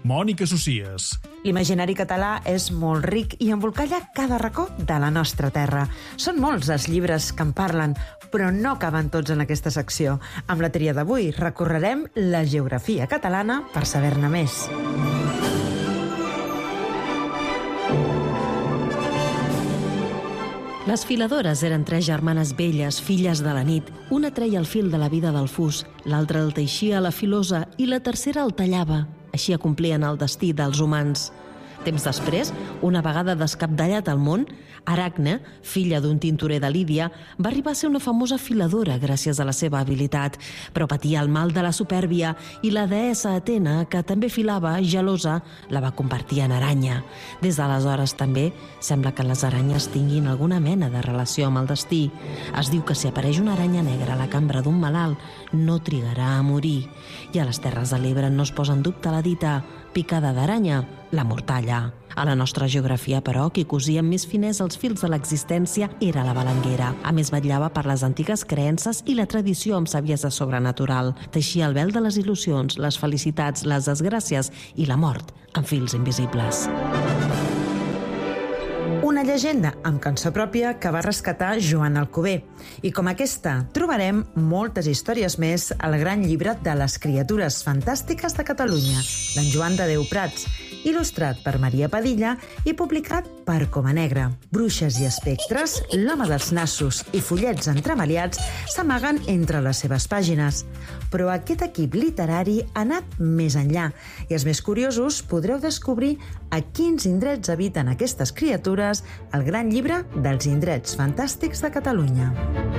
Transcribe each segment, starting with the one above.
Mònica Socies. L'imaginari català és molt ric i embolcalla cada racó de la nostra terra. Són molts els llibres que en parlen, però no caben tots en aquesta secció. Amb la tria d'avui recorrerem la geografia catalana per saber-ne més. Les filadores eren 3 germanes velles, filles de la nit. Una treia el fil de la vida del fus, l'altra el teixia a la filosa i la tercera el tallava. Així acomplien el destí dels humans. Temps després, una vegada descapdallat al món, Aracne, filla d'un tintorer de Lídia, va arribar a ser una famosa filadora gràcies a la seva habilitat, però patia el mal de la supèrbia i la deessa Atena, que també filava, gelosa, la va convertir en aranya. Des d'aleshores també sembla que les aranyes tinguin alguna mena de relació amb el destí. Es diu que si apareix una aranya negra a la cambra d'un malalt, no trigarà a morir. I a les Terres de l'Ebre no es posa en dubte la dita picada d'aranya, la mortalla. A la nostra geografia, però, qui cosia amb més finès els fils de l'existència era la balanguera. A més, vetllava per les antigues creences i la tradició amb saviesa sobrenatural. Teixia el vel de les il·lusions, les felicitats, les desgràcies i la mort amb fils invisibles. Una llegenda amb cançó pròpia que va rescatar Joan Alcover. I com aquesta, trobarem moltes històries més al gran llibre de les criatures fantàstiques de Catalunya, d'en Joan de Déu Prats, il·lustrat per Maria Padilla i publicat per Coma Negra. Bruixes i espectres, l'home dels nassos i follets entremaliats s'amaguen entre les seves pàgines. Però aquest equip literari ha anat més enllà i els més curiosos podreu descobrir a quins indrets habiten aquestes criatures al gran llibre dels indrets fantàstics de Catalunya.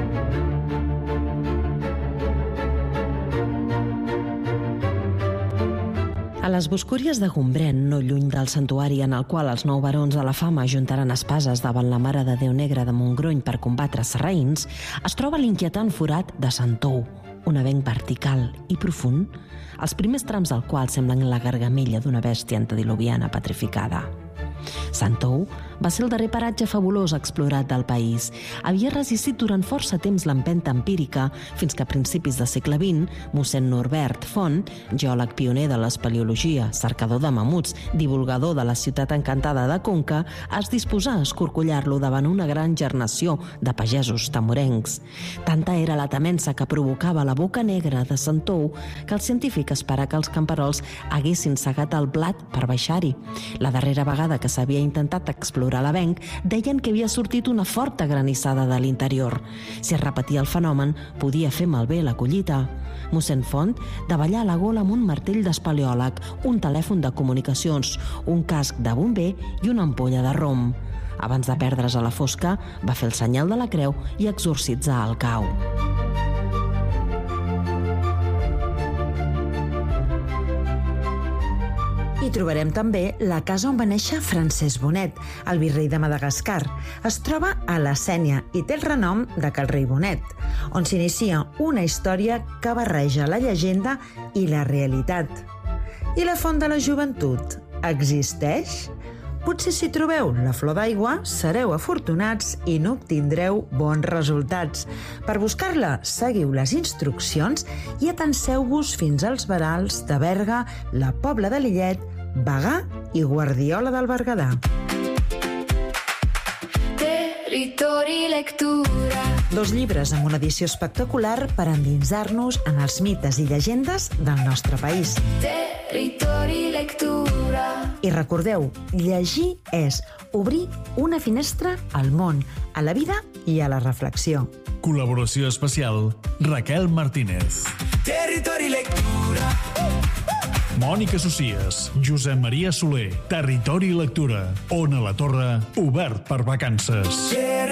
A les Boscúries de Gombrèn, no lluny del santuari en el qual els 9 barons de la fama ajuntaran espases davant la Mare de Déu Negra de Montgrony per combatre sarraïns, es troba l'inquietant forat de Sant Tou, un avenc vertical i profund, els primers trams del qual semblen la gargamella d'una bèstia antediluviana petrificada. Sant Tou va ser el darrer paratge fabulós explorat del país. Havia resistit durant força temps l'empenta empírica fins que a principis del segle XX, mossèn Norbert Font, geòleg pioner de l'espeleologia, cercador de mamuts, divulgador de la ciutat encantada de Conca, es disposà a escorcollar-lo davant una gran gernació de pagesos tamorencs. Tanta era la temença que provocava la boca negra de Sant Tou que el científic espera que els camperols haguessin segat el blat per baixar-hi. La darrera vegada que s'havia intentat explorar l'avenc, deien que havia sortit una forta granissada de l'interior. Si es repetia el fenomen, podia fer malbé la collita. Mossèn Font davallà la gola amb un martell d'espeleòleg, un telèfon de comunicacions, un casc de bomber i una ampolla de rom. Abans de perdre's a la fosca, va fer el senyal de la creu i exorcitzar el cau. Hi trobarem també la casa on va néixer Francesc Bonet, el virrei de Madagascar. Es troba a la Sénia i té el renom de Cal Rei Bonet, on s'inicia una història que barreja la llegenda i la realitat. I la Font de la Joventut existeix? Potser si trobeu la flor d'aigua sereu afortunats i n'obtindreu bons resultats. Per buscar-la, seguiu les instruccions i atanseu-vos fins als verals de Berga, la Pobla de Lillet, Bagà i Guardiola del Berguedà. Territori Lectura. 2 llibres amb una edició espectacular per endinsar-nos en els mites i llegendes del nostre país. Territori Lectura. I recordeu, llegir és obrir una finestra al món, a la vida i a la reflexió. Col·laboració especial, Raquel Martínez. Territori Lectura. Mònica Socies, Josep Maria Soler, Territori Lectura. Ona la Torre, obert per vacances.